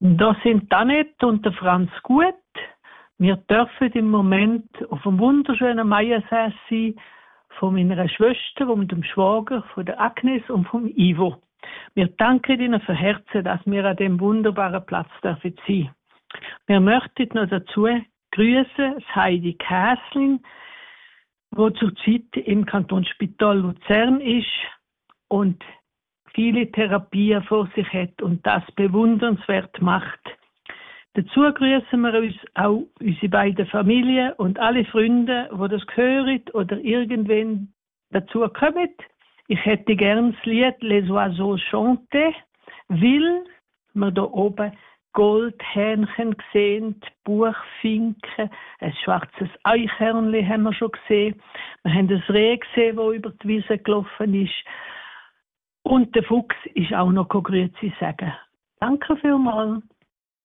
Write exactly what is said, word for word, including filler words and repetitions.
Da sind Annette und der Franz gut. Wir dürfen im Moment auf einem wunderschönen Maiersee sein, von meiner Schwester und dem Schwager, von der Agnes und vom Ivo. Wir danken Ihnen von Herzen, dass wir an diesem wunderbaren Platz dürfen sein. Wir möchten noch dazu grüßen das Heidi Käsling, wo zurzeit im Kantonsspital Luzern ist und viele Therapien vor sich hat und das bewundernswert macht. Dazu grüßen wir uns auch unsere beiden Familien und alle Freunde, die das hören oder irgendwann dazu kommen. Ich hätte gern das Lied «Les Oiseaux chantent», weil wir da oben Goldhähnchen gesehen, Buchfinken, ein schwarzes Eichhörnchen haben wir schon gesehen. Wir haben das Reh gesehen, das über die Wiese gelaufen ist. Und der Fuchs ist auch noch Grüezi sagen. Danke vielmals.